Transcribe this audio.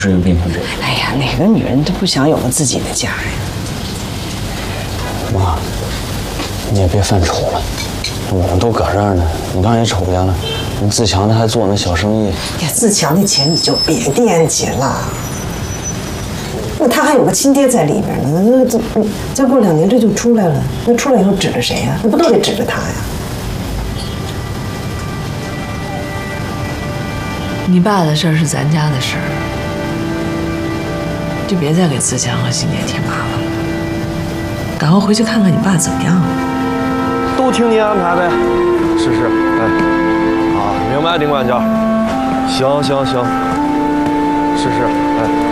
是有病患者。 哎呀，哪个女人都不想有个自己的家呀？ 妈，你也别犯愁了，我们都搁这儿呢，你刚也瞅见了，你自强他还做那小生意。 呀，自强的钱你就别惦记了。那他还有个亲爹在里边呢，那再过2年这就出来了，那出来以后指着谁呀？那不都得指着他呀？ 你爸的事儿是咱家的事儿，就别再给自强和欣姐添麻烦了。赶快回去看看你爸怎么样了。 都听您安排呗。是，哎，啊，明白，丁管家。行，是，哎。